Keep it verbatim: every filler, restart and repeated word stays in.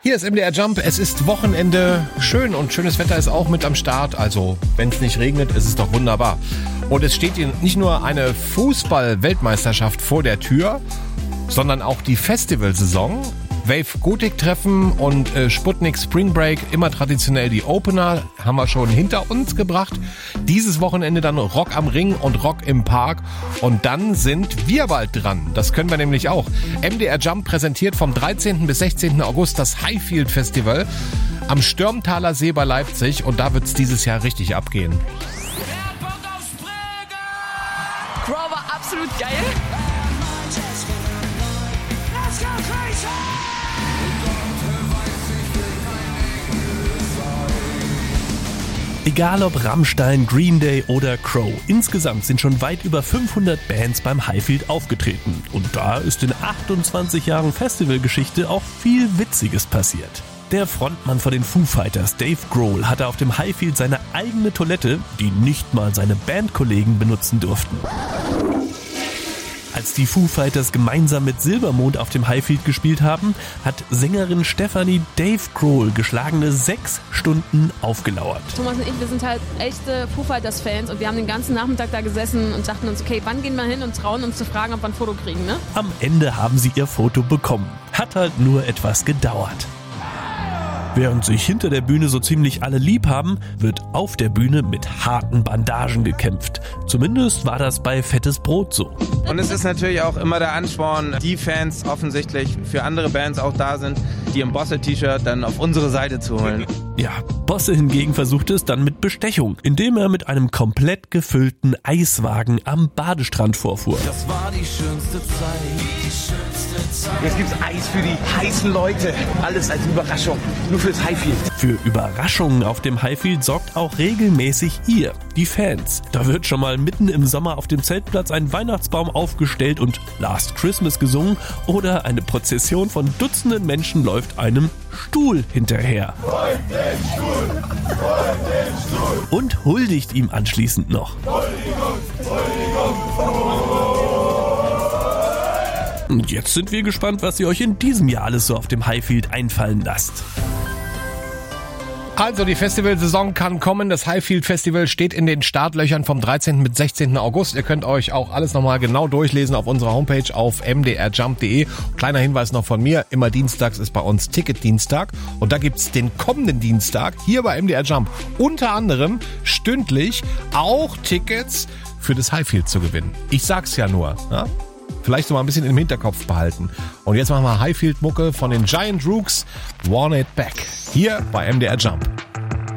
Hier ist M D R Jump, es ist Wochenende, schön und schönes Wetter ist auch mit am Start, also wenn es nicht regnet, ist es doch wunderbar. Und es steht Ihnen nicht nur eine Fußball-Weltmeisterschaft vor der Tür, sondern auch die Festivalsaison. Wave Gothic Treffen und äh, Sputnik Spring Break, immer traditionell die Opener, haben wir schon hinter uns gebracht. Dieses Wochenende dann Rock am Ring und Rock im Park. Und dann sind wir bald dran. Das können wir nämlich auch. M D R Jump präsentiert vom dreizehnten bis sechzehnten August das Highfield Festival am Stürmtaler See bei Leipzig. Und da wird es dieses Jahr richtig abgehen. Crow war absolut geil. Egal ob Rammstein, Green Day oder Crow, insgesamt sind schon weit über fünfhundert Bands beim Highfield aufgetreten. Und da ist in achtundzwanzig Jahren Festivalgeschichte auch viel Witziges passiert. Der Frontmann von den Foo Fighters, Dave Grohl, hatte auf dem Highfield seine eigene Toilette, die nicht mal seine Bandkollegen benutzen durften. Als die Foo Fighters gemeinsam mit Silbermond auf dem Highfield gespielt haben, hat Sängerin Stefanie Dave Grohl geschlagene sechs Stunden aufgelauert. Thomas und ich, wir sind halt echte Foo Fighters Fans und wir haben den ganzen Nachmittag da gesessen und dachten uns, okay, wann gehen wir hin und trauen uns zu fragen, ob wir ein Foto kriegen, ne? Am Ende haben sie ihr Foto bekommen. Hat halt nur etwas gedauert. Während sich hinter der Bühne so ziemlich alle lieb haben, wird auf der Bühne mit harten Bandagen gekämpft. Zumindest war das bei Fettes Brot so. Und es ist natürlich auch immer der Ansporn, die Fans offensichtlich für andere Bands auch da sind, die im Bosse-T-Shirt dann auf unsere Seite zu holen. Ja, Bosse hingegen versuchte es dann mit Bestechung, indem er mit einem komplett gefüllten Eiswagen am Badestrand vorfuhr. Das war die schönste Zeit, die schönste Zeit. Jetzt gibt's Eis für die heißen Leute. Alles als Überraschung. Nur fürs Highfield. Für Überraschungen auf dem Highfield sorgt auch regelmäßig ihr, die Fans. Da wird schon mal mitten im Sommer auf dem Zeltplatz ein Weihnachtsbaum aufgestellt und Last Christmas gesungen oder eine Prozession von Dutzenden Menschen läuft einem Stuhl hinterher. Und huldigt ihm anschließend noch. Und jetzt sind wir gespannt, was ihr euch in diesem Jahr alles so auf dem Highfield einfallen lasst. Also die Festivalsaison kann kommen. Das Highfield Festival steht in den Startlöchern vom dreizehnten bis sechzehnten August. Ihr könnt euch auch alles nochmal genau durchlesen auf unserer Homepage auf m d r jump punkt d e. Kleiner Hinweis noch von mir, immer dienstags ist bei uns Ticket-Dienstag. Und da gibt's den kommenden Dienstag hier bei M D R Jump unter anderem stündlich auch Tickets für das Highfield zu gewinnen. Ich sag's ja nur, ja? Vielleicht so mal ein bisschen im Hinterkopf behalten. Und jetzt machen wir Highfield-Mucke von den Giant Rooks, Want It Back. Hier bei M D R Jump.